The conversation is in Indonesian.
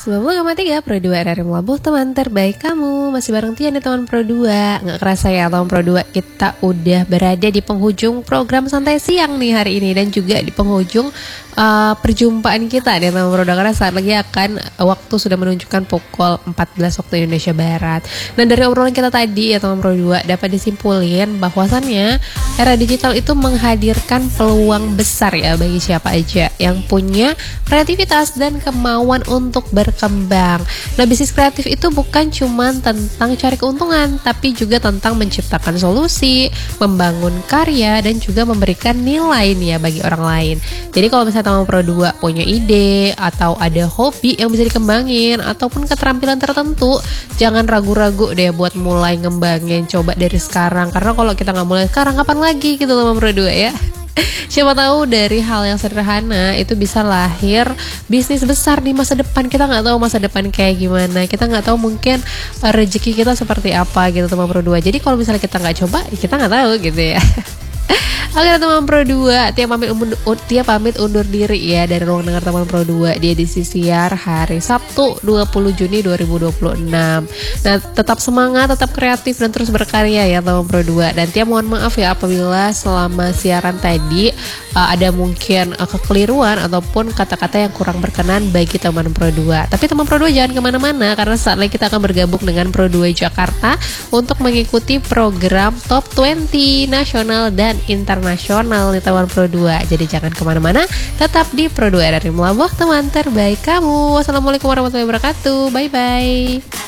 90,3 Pro 2 RRI Melabuh, teman terbaik kamu. Masih bareng Tia nih teman Pro 2. Nggak kerasa ya teman Pro 2, kita udah berada di penghujung program santai siang nih hari ini. Dan juga di penghujung perjumpaan kita nih teman Pro 2. Karena saat lagi akan waktu sudah menunjukkan pukul 14 waktu Indonesia Barat. Dan dari obrolan kita tadi ya teman Pro 2, dapat disimpulin bahwasannya era digital itu menghadirkan peluang besar ya bagi siapa aja yang punya kreativitas dan kemauan untuk berkembang. Nah, bisnis kreatif itu bukan cuma tentang cari keuntungan, tapi juga tentang menciptakan solusi, membangun karya, dan juga memberikan nilai nih ya bagi orang lain. Jadi kalau misalnya teman Pro 2 punya ide atau ada hobi yang bisa dikembangin ataupun keterampilan tertentu, jangan ragu-ragu deh buat mulai ngembangin, coba dari sekarang. Karena kalau kita nggak mulai sekarang, kapan lagi gitu teman Pro 2 ya. Siapa tahu dari hal yang sederhana itu bisa lahir bisnis besar di masa depan. Kita nggak tahu masa depan kayak gimana. Kita nggak tahu mungkin rezeki kita seperti apa gitu teman Pro 2. Jadi kalau misalnya kita nggak coba, kita nggak tahu gitu ya. Oke teman Pro 2, Tia pamit undur diri ya dari ruang dengar teman Pro 2 di edisi siar hari Sabtu 20 Juni 2026. Nah, tetap semangat, tetap kreatif dan terus berkarya ya teman Pro 2. Dan Tia mohon maaf ya apabila selama siaran tadi ada mungkin kekeliruan ataupun kata-kata yang kurang berkenan bagi teman Pro 2. Tapi teman Pro 2 jangan kemana-mana, karena saat lagi kita akan bergabung dengan Pro 2 Jakarta untuk mengikuti program Top 20 nasional dan internasional di teman Pro 2. Jadi jangan kemana-mana, tetap di Pro 2 RRI Melabuh, teman terbaik kamu. Wassalamualaikum warahmatullahi wabarakatuh. Bye-bye.